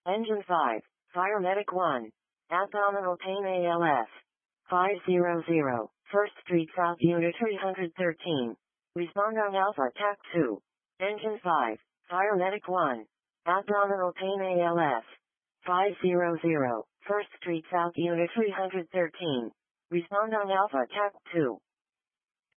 Engine 5, Fire Medic 1. Abdominal pain ALS. 500, 1st Street South Unit 313. Respond on Alpha TAC 2. Engine 5, Fire Medic 1. Abdominal pain ALS. 500, 1st Street South Unit 313. Respond on Alpha TAC 2.